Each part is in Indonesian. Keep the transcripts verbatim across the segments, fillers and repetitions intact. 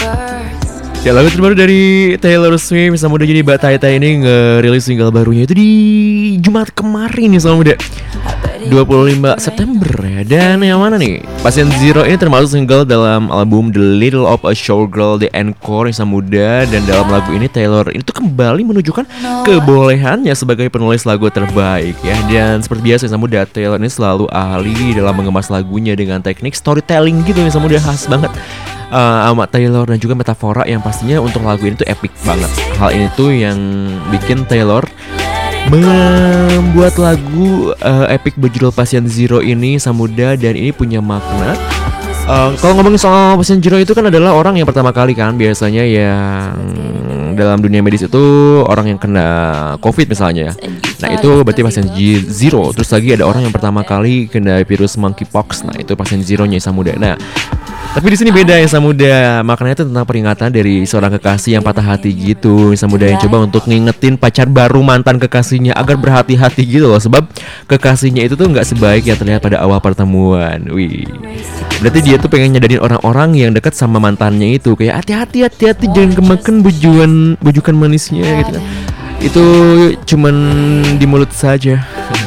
Ya, lagu terbaru dari Taylor Swift sama udah jadi Mbak Taita ini ngerilis single barunya itu di Jumat kemarin nih sama muda dua puluh lima September ya. Dan yang mana nih? Patient Zero ini termasuk single dalam album The Little of a Showgirl The Encore yang sama muda. Dan dalam lagu ini Taylor itu kembali menunjukkan kebolehannya sebagai penulis lagu terbaik ya. Dan seperti biasa sama muda, Taylor ini selalu ahli dalam mengemas lagunya dengan teknik storytelling gitu yang sama muda, khas banget uh, sama Taylor, dan juga metafora yang pastinya untuk lagu ini tuh epic banget. Hal ini tuh yang bikin Taylor membuat lagu uh, epic berjudul Patient Zero ini Samuda, dan ini punya makna. Uh, kalau ngomongin soal Patient Zero itu kan adalah orang yang pertama kali kan biasanya yang dalam dunia medis itu orang yang kena COVID misalnya. Nah itu berarti Patient Zero. Terus lagi ada orang yang pertama kali kena virus monkeypox. Nah itu Patient Zero-nya Samuda. Nah tapi di sini beda ya Samuda, maknanya itu tentang peringatan dari seorang kekasih yang patah hati gitu. Samuda yang coba untuk ngingetin pacar baru mantan kekasihnya agar berhati-hati gitu loh, sebab kekasihnya itu tuh nggak sebaik yang terlihat pada awal pertemuan. Wih, berarti dia tuh pengen nyadarin orang-orang yang dekat sama mantannya itu kayak hati-hati, hati-hati, jangan kemakan bujuan bujukan manisnya gitu kan. Itu cuman di mulut saja.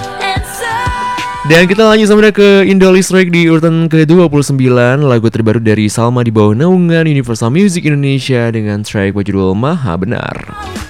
Dan kita lanjut sama ke Indolistrik di urutan ke dua puluh sembilan, lagu terbaru dari Salma di bawah naungan Universal Music Indonesia dengan track berjudul Maha Benar.